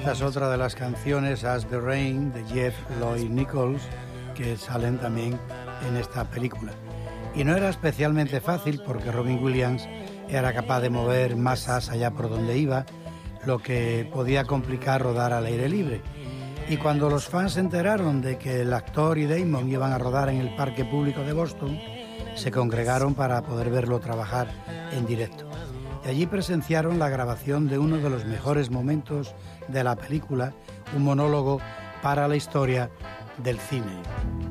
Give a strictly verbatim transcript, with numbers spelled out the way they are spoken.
Esta es otra de las canciones, As the Rain, de Jeff Lloyd Nichols, que salen también en esta película. Y no era especialmente fácil porque Robin Williams era capaz de mover masas allá por donde iba, lo que podía complicar rodar al aire libre. Y cuando los fans se enteraron de que el actor y Damon iban a rodar en el Parque Público de Boston, se congregaron para poder verlo trabajar en directo. Y allí presenciaron la grabación de uno de los mejores momentos de la película, un monólogo para la historia del cine.